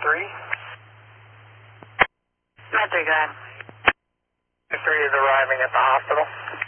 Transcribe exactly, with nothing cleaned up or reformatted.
three. Med three, go ahead. Med three is arriving at the hospital.